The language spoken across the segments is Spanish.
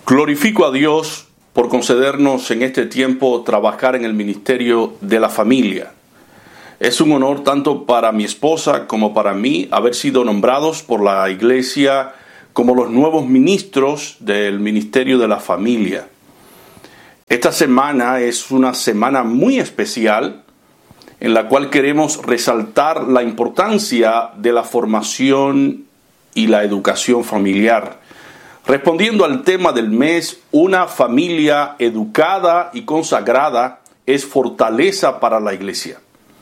Glorifico a Dios por concedernos en este tiempo trabajar en el ministerio de la familia. Es un honor tanto para mi esposa como para mí haber sido nombrados por la iglesia como los nuevos ministros del ministerio de la familia. Esta semana es una semana muy especial en la cual queremos resaltar la importancia de la formación y la educación familiar. Respondiendo al tema del mes, una familia educada y consagrada es fortaleza para la iglesia.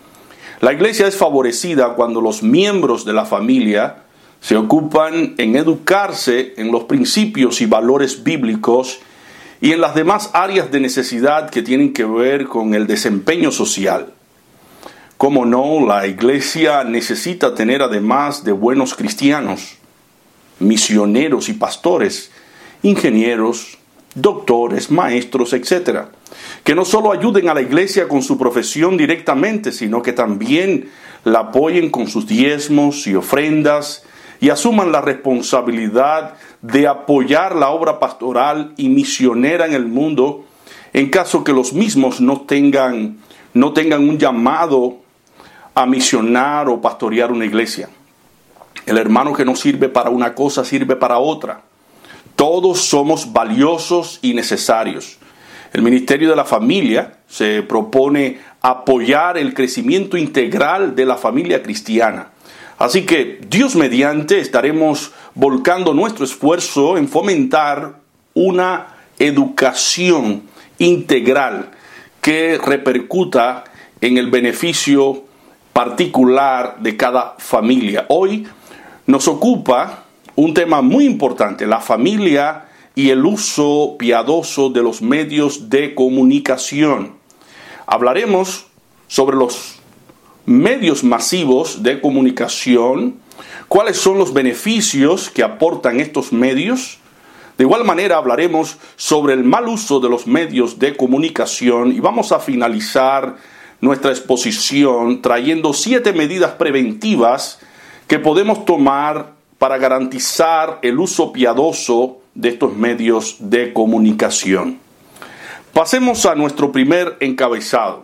La iglesia es favorecida cuando los miembros de la familia se ocupan en educarse en los principios y valores bíblicos y en las demás áreas de necesidad que tienen que ver con el desempeño social. Cómo no, la iglesia necesita tener, además de buenos cristianos, misioneros y pastores, ingenieros, doctores, maestros, etc., que no solo ayuden a la iglesia con su profesión directamente, sino que también la apoyen con sus diezmos y ofrendas y asuman la responsabilidad de apoyar la obra pastoral y misionera en el mundo en caso que los mismos no tengan un llamado a misionar o pastorear una iglesia. El hermano que no sirve para una cosa sirve para otra. Todos somos valiosos y necesarios. El ministerio de la familia se propone apoyar el crecimiento integral de la familia cristiana. Así que, Dios mediante, estaremos volcando nuestro esfuerzo en fomentar una educación integral que repercuta en el beneficio particular de cada familia. Hoy nos ocupa un tema muy importante, la familia y el uso piadoso de los medios de comunicación. Hablaremos sobre los medios masivos de comunicación, cuáles son los beneficios que aportan estos medios. De igual manera hablaremos sobre el mal uso de los medios de comunicación y vamos a finalizar nuestra exposición trayendo 7 medidas preventivas que podemos tomar para garantizar el uso piadoso de estos medios de comunicación. Pasemos a nuestro primer encabezado.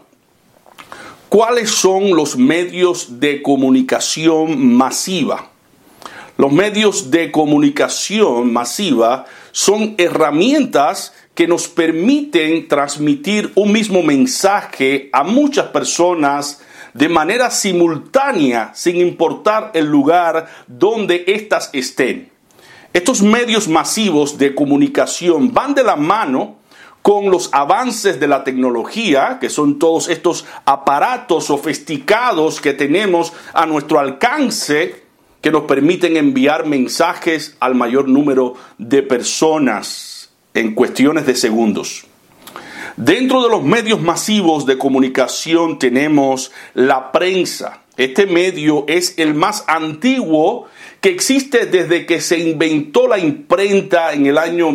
¿Cuáles son los medios de comunicación masiva? Los medios de comunicación masiva son herramientas que nos permiten transmitir un mismo mensaje a muchas personas de manera simultánea, sin importar el lugar donde éstas estén. Estos medios masivos de comunicación van de la mano con los avances de la tecnología, que son todos estos aparatos sofisticados que tenemos a nuestro alcance, que nos permiten enviar mensajes al mayor número de personas en cuestiones de segundos. Dentro de los medios masivos de comunicación tenemos la prensa. Este medio es el más antiguo que existe desde que se inventó la imprenta en el año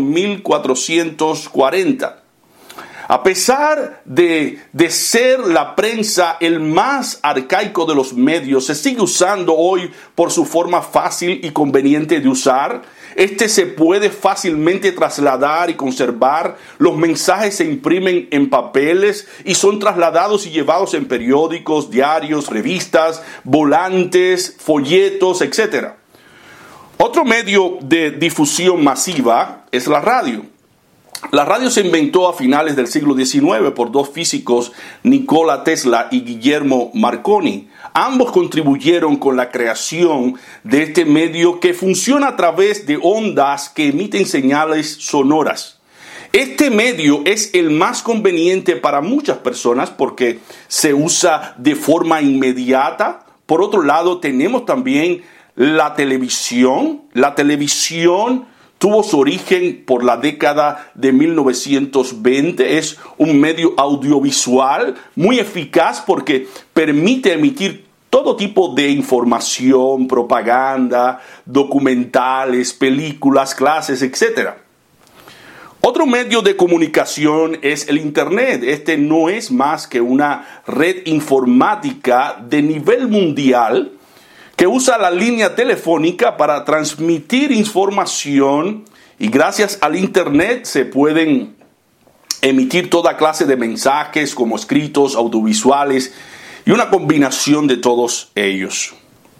1440. A pesar de ser la prensa el más arcaico de los medios, se sigue usando hoy por su forma fácil y conveniente de usar. Se puede fácilmente trasladar y conservar. Los mensajes se imprimen en papeles y son trasladados y llevados en periódicos, diarios, revistas, volantes, folletos, etc. Otro medio de difusión masiva es la radio. La radio se inventó a finales del siglo XIX por 2 físicos, Nikola Tesla y Guillermo Marconi. Ambos contribuyeron con la creación de este medio que funciona a través de ondas que emiten señales sonoras. Este medio es el más conveniente para muchas personas porque se usa de forma inmediata. Por otro lado, tenemos también la televisión. La televisión tuvo su origen por la década de 1920. Es un medio audiovisual muy eficaz porque permite emitir todo tipo de información, propaganda, documentales, películas, clases, etc. Otro medio de comunicación es el Internet. Este no es más que una red informática de nivel mundial que usa la línea telefónica para transmitir información, y gracias al Internet se pueden emitir toda clase de mensajes como escritos, audiovisuales y una combinación de todos ellos.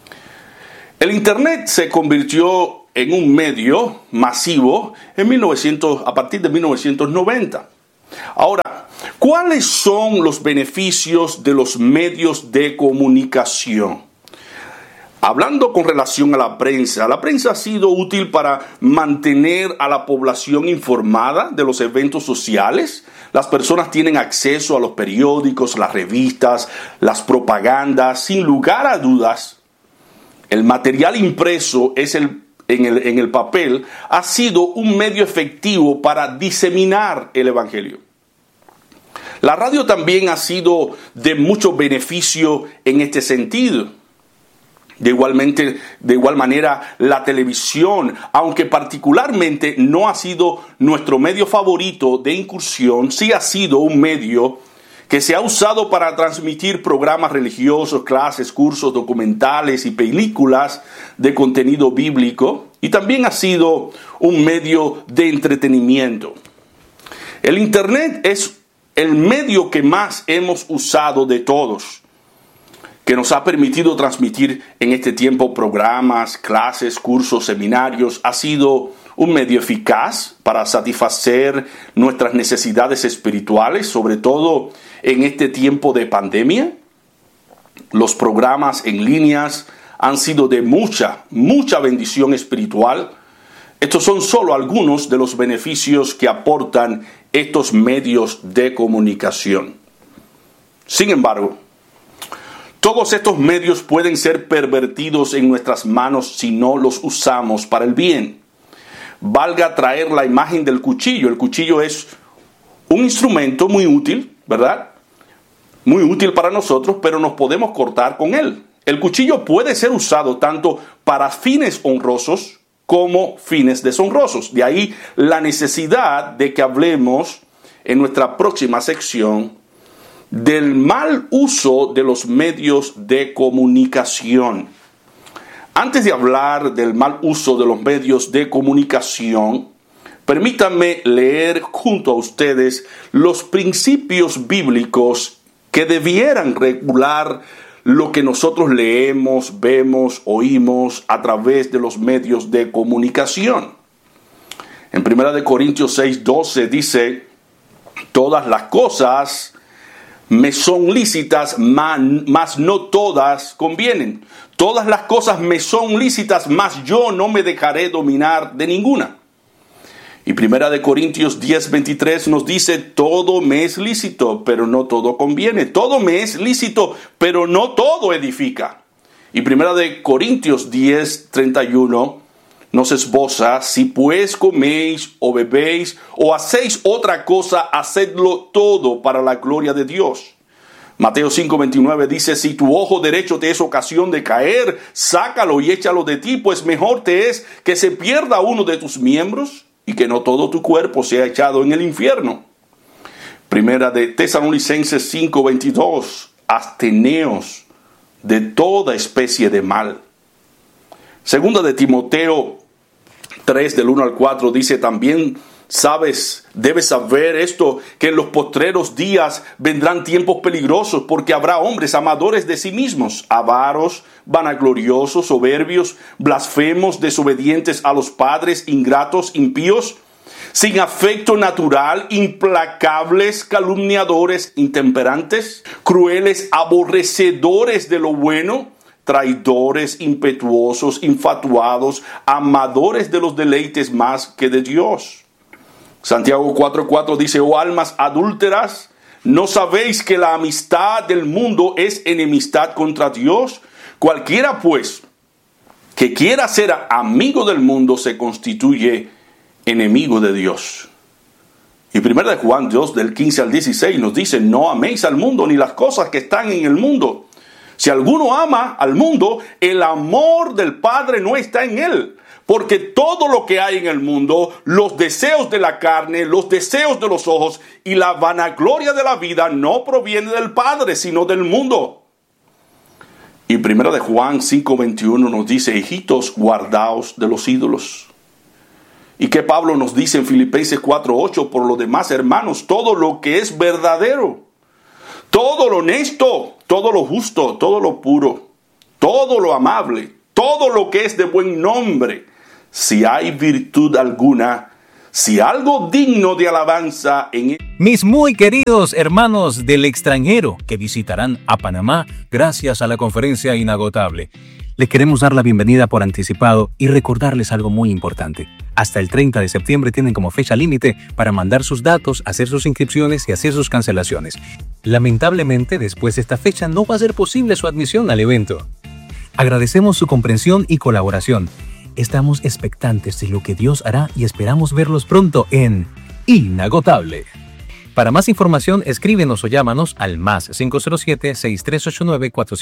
El Internet se convirtió en un medio masivo a partir de 1990. Ahora, ¿cuáles son los beneficios de los medios de comunicación? Hablando con relación a la prensa ha sido útil para mantener a la población informada de los eventos sociales. Las personas tienen acceso a los periódicos, las revistas, las propagandas. Sin lugar a dudas, el material impreso en el papel ha sido un medio efectivo para diseminar el evangelio. La radio también ha sido de mucho beneficio en este sentido. De igual manera, la televisión, aunque particularmente no ha sido nuestro medio favorito de incursión, sí ha sido un medio que se ha usado para transmitir programas religiosos, clases, cursos, documentales y películas de contenido bíblico, y también ha sido un medio de entretenimiento. El Internet es el medio que más hemos usado de todos, que nos ha permitido transmitir en este tiempo programas, clases, cursos, seminarios. Ha sido un medio eficaz para satisfacer nuestras necesidades espirituales, sobre todo en este tiempo de pandemia. Los programas en líneas han sido de mucha bendición espiritual. Estos son solo algunos de los beneficios que aportan estos medios de comunicación. Sin embargo, todos estos medios pueden ser pervertidos en nuestras manos si no los usamos para el bien. Valga traer la imagen del cuchillo. El cuchillo es un instrumento muy útil, ¿verdad? Muy útil para nosotros, pero nos podemos cortar con él. El cuchillo puede ser usado tanto para fines honrosos como fines deshonrosos. De ahí la necesidad de que hablemos en nuestra próxima sección del mal uso de los medios de comunicación. Antes de hablar del mal uso de los medios de comunicación, permítanme leer junto a ustedes los principios bíblicos que debieran regular lo que nosotros leemos, vemos, oímos a través de los medios de comunicación. En 1 Corintios 6:12 dice: todas las cosas me son lícitas, mas no todas convienen. Todas las cosas me son lícitas, mas yo no me dejaré dominar de ninguna. Y 1 Corintios 10:23 nos dice: todo me es lícito, pero no todo conviene. Todo me es lícito, pero no todo edifica. Y 1 Corintios 10:31 nos esboza: si pues coméis o bebéis o hacéis otra cosa, hacedlo todo para la gloria de Dios. Mateo 5:29 dice: si tu ojo derecho te es ocasión de caer, sácalo y échalo de ti, pues mejor te es que se pierda uno de tus miembros y que no todo tu cuerpo sea echado en el infierno. Primera de Tesalonicenses 5:22: absteneos de toda especie de mal. Segunda de Timoteo 3, del 1 al 4, dice: también debes saber esto, que en los postreros días vendrán tiempos peligrosos, porque habrá hombres amadores de sí mismos, avaros, vanagloriosos, soberbios, blasfemos, desobedientes a los padres, ingratos, impíos, sin afecto natural, implacables, calumniadores, intemperantes, crueles, aborrecedores de lo bueno, traidores, impetuosos, infatuados, amadores de los deleites más que de Dios. Santiago 4:4 dice: oh almas adúlteras, ¿no sabéis que la amistad del mundo es enemistad contra Dios? Cualquiera pues que quiera ser amigo del mundo se constituye enemigo de Dios. Y 1 Juan 2, del 15 al 16 nos dice: no améis al mundo ni las cosas que están en el mundo. Si alguno ama al mundo, el amor del Padre no está en él. Porque todo lo que hay en el mundo, los deseos de la carne, los deseos de los ojos y la vanagloria de la vida no proviene del Padre, sino del mundo. Y 1 de Juan 5:21 nos dice, hijitos, guardaos de los ídolos. Y que Pablo nos dice en Filipenses 4:8, por lo demás, hermanos, todo lo que es verdadero, todo lo honesto, todo lo justo, todo lo puro, todo lo amable, todo lo que es de buen nombre, si hay virtud alguna, si algo digno de alabanza en Mis muy queridos hermanos del extranjero que visitarán a Panamá gracias a la conferencia inagotable, les queremos dar la bienvenida por anticipado y recordarles algo muy importante. Hasta el 30 de septiembre tienen como fecha límite para mandar sus datos, hacer sus inscripciones y hacer sus cancelaciones. Lamentablemente, después de esta fecha no va a ser posible su admisión al evento. Agradecemos su comprensión y colaboración. Estamos expectantes de lo que Dios hará y esperamos verlos pronto en Inagotable. Para más información, escríbenos o llámanos al +507-6389-400.